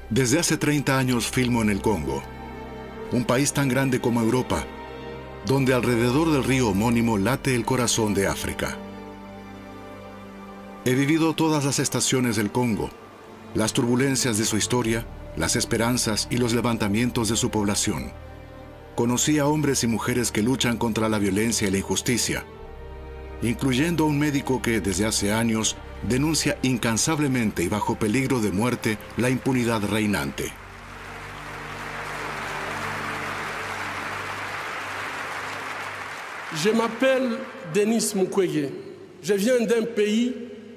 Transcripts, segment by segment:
Desde hace 30 años filmo en el Congo, un país tan grande como Europa, donde alrededor del río homónimo late el corazón de África. He vivido todas las estaciones del Congo, las turbulencias de su historia, las esperanzas y los levantamientos de su población. Conocí a hombres y mujeres que luchan contra la violencia y la injusticia, incluyendo a un médico que desde hace años denuncia incansablemente y bajo peligro de muerte la impunidad reinante. Je m'appelle Denis Mukwege. Je viens d'un pays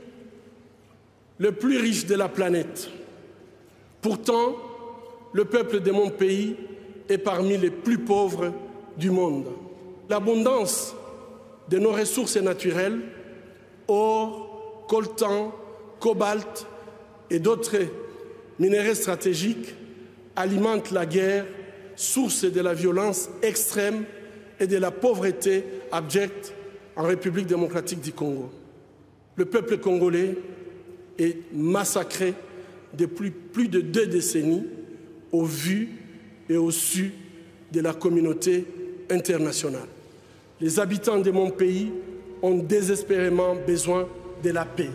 le plus riche de la planète. Pourtant, le peuple de mon pays est parmi les plus pauvres du monde. L'abondance de nos ressources naturelles, or, coltan, cobalt et d'autres minéraux stratégiques, alimente la guerre, source de la violence extrême et de la pauvreté abjecte en République démocratique du Congo. Le peuple congolais est massacré depuis plus de 2 décennies au vu et au su de la communauté internationale. Les habitants de mon pays ont désespérément besoin de la paix.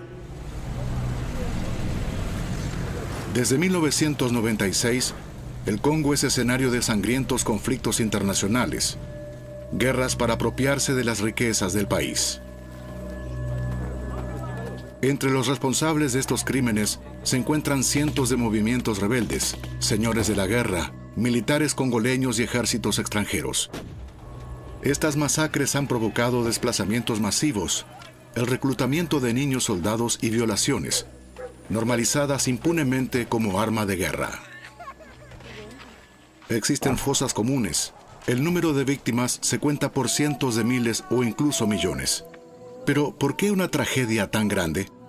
Desde 1996, el Congo es escenario de sangrientos conflictos internacionales, guerras para apropiarse de las riquezas del país. Entre los responsables de estos crímenes se encuentran cientos de movimientos rebeldes, señores de la guerra, militares congoleños y ejércitos extranjeros. Estas masacres han provocado desplazamientos masivos, el reclutamiento de niños soldados y violaciones, normalizadas impunemente como arma de guerra. Existen fosas comunes. El número de víctimas se cuenta por cientos de miles o incluso millones. Pero, ¿por qué una tragedia tan grande?